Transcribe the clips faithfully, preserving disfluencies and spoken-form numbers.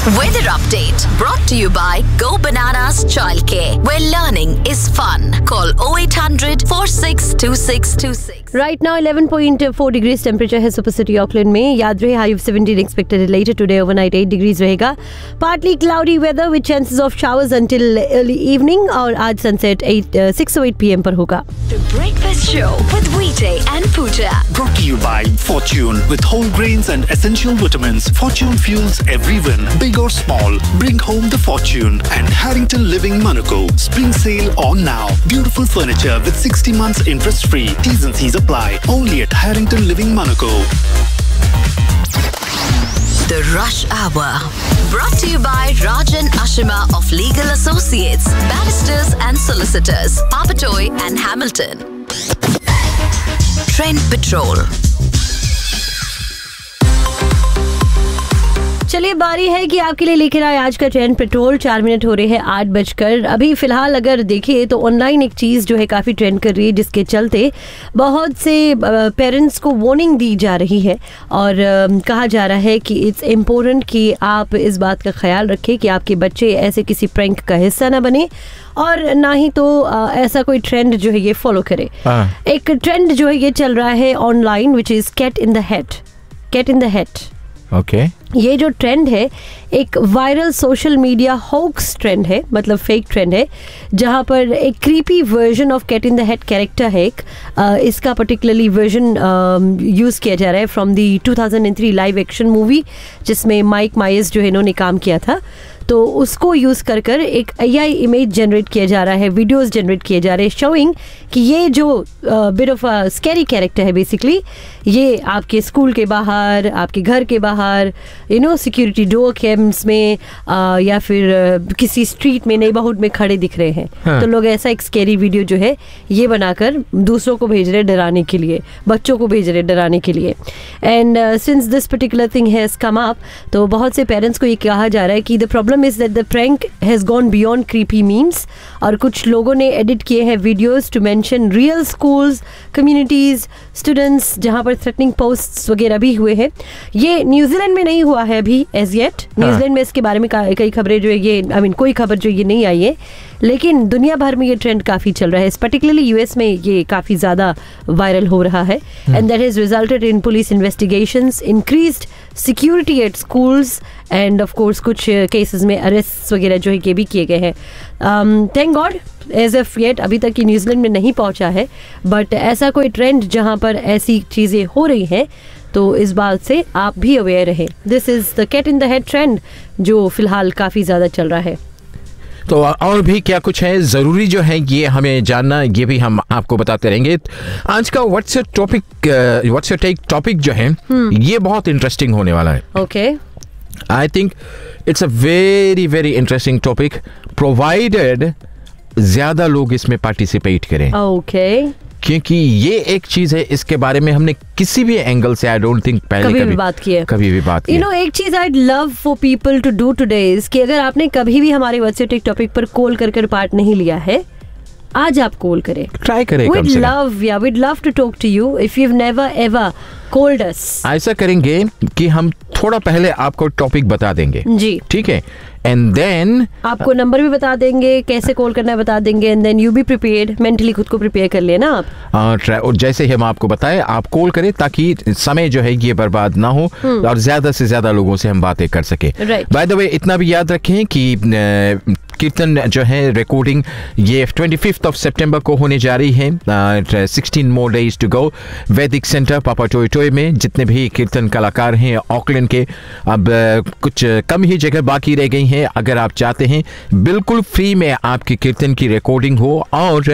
Weather update brought to you by Go Bananas Childcare, where learning is fun. Call oh eight hundred, four six two six two six. Right now eleven point four degrees temperature है super city Auckland में. याद रहे high of seventeen expected later today, overnight eight degrees रहेगा. Partly cloudy weather with chances of showers until early evening. और आज sunset eight six oh eight p m पर होगा. The Breakfast Show with Weeday and Pooja. Brought to you by Fortune with whole grains and essential vitamins. Fortune fuels every win, big or small. Bring home the fortune. And Harrington Living Monaco. Spring sale on now. Beautiful furniture with sixty months interest free. T's and C's apply. Only at Harrington Living Monaco. The Rush Hour. Brought to you by Rajan Ashima of Legal Associates, Barristers and Solicitors, Papatoy and Hamilton. Trend Patrol. चलिए बारी है कि आपके लिए लेकर आए आज का ट्रेंड पेट्रोल. चार मिनट हो रहे हैं आठ बजकर. अभी फिलहाल अगर देखिए तो ऑनलाइन एक चीज़ जो है काफ़ी ट्रेंड कर रही है, जिसके चलते बहुत से पेरेंट्स को वार्निंग दी जा रही है और कहा जा रहा है कि इट्स इम्पोर्टेंट कि आप इस बात का ख्याल रखें कि आपके बच्चे ऐसे किसी प्रैंक का हिस्सा ना बने और ना ही तो ऐसा कोई ट्रेंड जो है ये फॉलो करे. एक ट्रेंड जो है ये चल रहा है online which is cat in the head. Cat in the head. Okay okay. ये जो ट्रेंड है एक viral social media hoax trend है, मतलब फेक ट्रेंड है, जहाँ पर एक creepy version of cat in the head character है. एक आ, इसका पर्टिकुलरली वर्जन यूज़ किया जा रहा है from the two thousand three live action movie, जिसमें माइक मायर्स जो है इन्होंने काम किया था. तो उसको यूज़ कर कर एक ए आई इमेज जनरेट किया जा रहा है, वीडियोस जनरेट किए जा रहे हैं शोइंग कि ये जो bit of a scary character है बेसिकली, ये आपके स्कूल के बाहर, आपके घर के बाहर, you know security door camps में आ, या फिर आ, किसी स्ट्रीट में, नेबरहुड में खड़े दिख रहे हैं. हाँ. तो लोग ऐसा एक स्कैरी वीडियो जो है ये बनाकर दूसरों को भेज रहे डराने के लिए, बच्चों को भेज रहे डराने के लिए. And since this particular thing has come up, तो बहुत से पेरेंट्स को ये कहा जा रहा है कि the problem is that the prank has gone beyond creepy memes. और कुछ लोगों ने एडिट किए हैं videos to mention real schools, communities, students, जहां पर थ्रेटनिंग पोस्ट्स वगैरह भी हुए हैं. ये न्यूजीलैंड में नहीं हुआ है अभी एज येट. न्यूजीलैंड में इसके बारे में कई खबरें जो है ये आई मीन कोई खबर जो ये नहीं आई है, लेकिन दुनिया भर में ये ट्रेंड काफ़ी चल रहा है. पर्टिकुलरली यूएस में ये काफ़ी ज़्यादा वायरल हो रहा है. And that has resulted in police investigations, increased security eight schools end of course कुछ केसेस में अरेस्ट वगैरह जो है ये भी किए गए हैं. Thank God as F yet अभी तक कि न्यूजीलैंड में नहीं पहुंचा है, बट ऐसा कोई ट्रेंड जहां पर ऐसी चीज़ें हो रही हैं तो इस बात से आप भी अवेयर रहें. This is the cat in the head trend जो फिलहाल काफ़ी ज़्यादा चल रहा है. तो और भी क्या कुछ है ज़रूरी जो है ये हमें जानना, ये भी हम आपको बताते रहेंगे. आज का what's your topic, what's your take topic जो है hmm. ये बहुत इंटरेस्टिंग होने वाला है. Okay, I think it's a very very interesting topic, provided ज़्यादा लोग इसमें पार्टिसिपेट करें. Okay okay. क्योंकि ये एक चीज है, इसके बारे में हमने किसी भी एंगल से आई डोंट थिंक पहले कभी कभी भी बात की है कभी भी बात की है. यू नो एक चीज I love for people to do today is कि अगर आपने कभी भी हमारे व्हाट्सएप टॉपिक पर कॉल कर कर पार्ट नहीं लिया है, आज आप कॉल करें, ट्राई करें. We'd love, yeah, we'd love to talk to you if you've never ever called us. ऐसा करेंगे कि हम थोड़ा पहले आपको टॉपिक बता देंगे जी, ठीक है, एंड देन आपको नंबर भी बता देंगे, कैसे कॉल करना है बता देंगे, and then you be prepared, mentally खुद को प्रिपेयर कर लेना आप. आ, और जैसे ही हम आपको बताएं आप कॉल करें ताकि समय जो है ये बर्बाद ना हो और ज्यादा से ज्यादा लोगों से हम बातें कर सके. बाय द वे इतना भी याद रखें कि कीर्तन जो है रिकॉर्डिंग ये ट्वेंटी फिफ्थ ऑफ सितंबर को होने जा रही है. Sixteen more days to go. वैदिक सेंटर पापाटोय टोय में जितने भी कीर्तन कलाकार हैं ऑकलैंड के, अब कुछ कम ही जगह बाकी रह गई हैं. अगर आप चाहते हैं बिल्कुल फ्री में आपकी कीर्तन की रिकॉर्डिंग हो और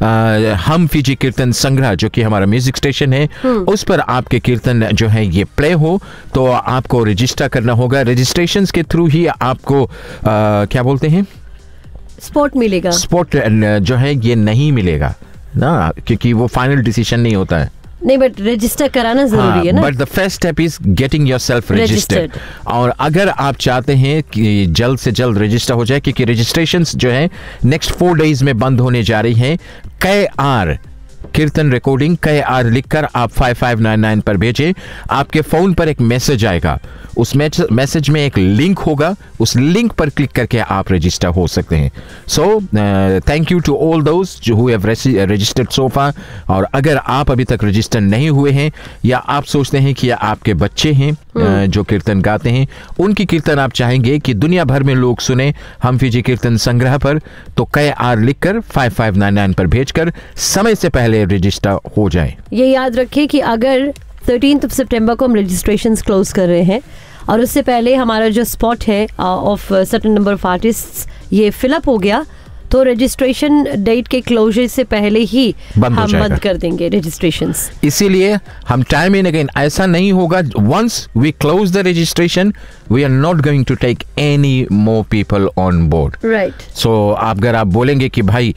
आ, हम फीजी कीर्तन संग्रह जो कि हमारा म्यूजिक स्टेशन है उस पर आपके कीर्तन जो है ये प्ले हो, तो आपको रजिस्टर करना होगा. रजिस्ट्रेशन के थ्रू ही आपको आ, क्या बोलते हैं स्पॉट मिलेगा. स्पॉट जो है ये नहीं मिलेगा ना, क्योंकि वो फाइनल डिसीजन नहीं होता है. नहीं, बट रजिस्टर कराना जरूरी है ना. But the first step is getting yourself registered. और अगर आप चाहते हैं कि जल्द से जल्द रजिस्टर हो जाए, क्योंकि रजिस्ट्रेशंस जो है नेक्स्ट फोर डेज में बंद होने जा रही हैं. के आर कीर्तन रिकॉर्डिंग कई आर लिखकर आप फाइव फाइव नाइन नाइन पर भेजें। आपके फोन पर एक मैसेज आएगा, उस मैसेज में एक लिंक होगा, उस लिंक पर क्लिक करके आप रजिस्टर हो सकते हैं। So thank you to all those who have registered सो फार। और अगर आप अभी तक रजिस्टर नहीं हुए हैं या आप सोचते हैं कि आपके बच्चे हैं uh, जो कीर्तन गाते हैं, उनकी कीर्तन आप चाहेंगे कि दुनिया भर में लोग सुने हम फिजी कीर्तन संग्रह पर, तो कई आर लिखकर फाइव फाइव नाइन नाइन पर भेजकर समय से पहले रजिस्टर हो जाए। ये याद रखिए कि अगर थर्टीन्थ ऑफ सितंबर को हम रजिस्ट्रेशंस क्लोज कर रहे हैं और उससे पहले हमारा जो स्पॉट है of certain number of artists ये फिलअप हो गया, तो रजिस्ट्रेशन डेट के क्लोजर से पहले ही हम बंद कर देंगे रजिस्ट्रेशंस। इसीलिए हम टाइम इन अगेन ऐसा नहीं होगा, once we close the registration we are not going to take any more people on board. Right. सो अगर आप बोलेंगे कि भाई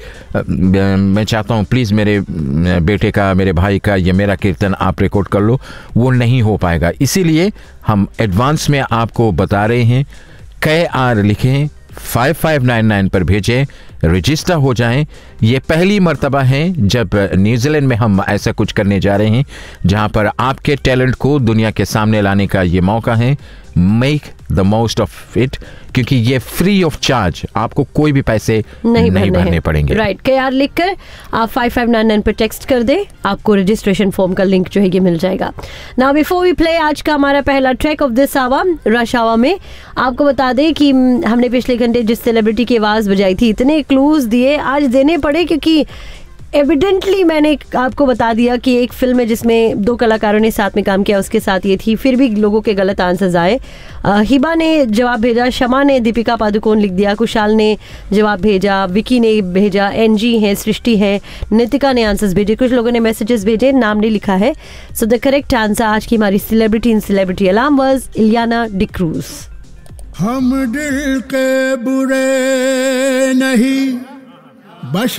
मैं चाहता हूँ प्लीज मेरे बेटे का, मेरे भाई का, ये मेरा कीर्तन आप रिकॉर्ड कर लो, वो नहीं हो पाएगा। इसीलिए हम एडवांस में आपको बता रहे हैं, कई आर लिखें, फाइव फाइव नाइन नाइन पर भेजें, रजिस्टर हो जाएं। ये पहली मर्तबा है जब न्यूजीलैंड में हम ऐसा कुछ करने जा रहे हैं जहां पर आपके टैलेंट को दुनिया के सामने लाने का ये मौका है। Make the most of it, क्योंकि ये फ्री ऑफ चार्ज, आपको कोई भी पैसे नहीं, नहीं भरने पड़ेंगे। राइट। के आर लिखकर आप फाइव फाइव नाइन नाइन पर टेक्स्ट कर दे, आपको रजिस्ट्रेशन फॉर्म का लिंक जो है ये मिल जाएगा। नाउ बिफोर वी प्ले आज का हमारा पहला track of this our rush our में, आपको बता दें कि हमने पिछले घंटे जिस सेलिब्रिटी की आवाज़ बजाई थी, इतने क्लूज दिए आज देने पड़े, क्योंकि एविडेंटली मैंने आपको बता दिया कि एक फिल्म है जिसमें दो कलाकारों ने साथ में काम किया, उसके साथ ये थी, फिर भी लोगों के गलत आंसर्स आए। हिबा ने जवाब भेजा, शमा ने दीपिका पादुकोण लिख दिया, कुशाल ने जवाब भेजा, विकी ने भेजा, एनजी है, सृष्टि है, नितिका ने आंसर्स भेजे, कुछ लोगों ने मैसेजेस भेजे, नाम नहीं लिखा है। सो द करेक्ट आंसर आज की हमारी celebrity in celebrity alarm was Ileana D'Cruz. हम दिल के बुरे नहीं बस